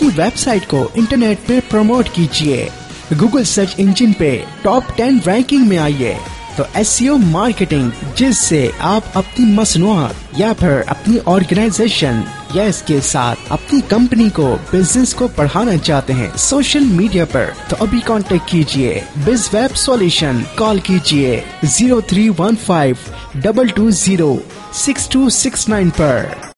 Website को internet पे promote कीजिए, गूगल सर्च इंजन पे टॉप 10 रैंकिंग में आइए। तो एसईओ मार्केटिंग, जिससे आप अपनी मसनूआत या फिर अपनी ऑर्गेनाइजेशन या इसके साथ अपनी कंपनी को, बिजनेस को बढ़ाना चाहते हैं सोशल मीडिया पर, तो अभी कांटेक्ट कीजिए बिजवेब सॉल्यूशन। कॉल कीजिए 0315 220 6269 पर।